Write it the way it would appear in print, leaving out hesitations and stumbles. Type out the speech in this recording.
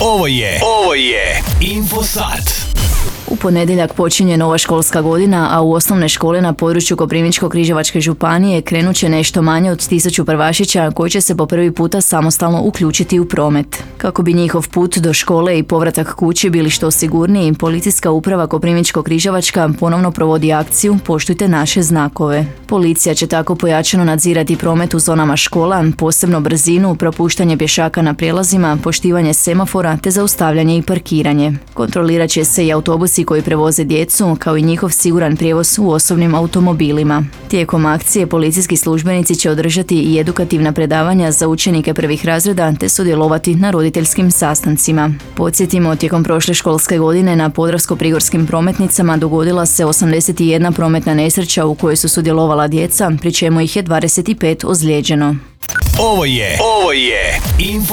Ovo je Infosat. U ponedjeljak počinje nova školska godina, a u osnovne škole na području Koprivničko-križevačke županije krenut će nešto manje od 1000 prvašića koji će se po prvi puta samostalno uključiti u promet. Kako bi njihov put do škole i povratak kući bili što sigurniji, Policijska uprava Koprivničko-križevačka ponovno provodi akciju Poštujte naše znakove. Policija će tako pojačano nadzirati promet u zonama škola, posebno brzinu, propuštanje pješaka na prijelazima, poštivanje semafora te zaustavljanje i parkiranje. Kontrolirat će se i autobusi koji prevoze djecu, kao i njihov siguran prijevoz u osobnim automobilima. Tijekom akcije policijski službenici će održati i edukativna predavanja za učenike prvih razreda te sudjelovati na roditeljskim sastancima. Podsjetimo, tijekom prošle školske godine na podravsko-prigorskim prometnicama dogodila se 81 prometna nesreća u kojoj su sudjelovala djeca, pri čemu ih je 25 ozlijeđeno. Ovo je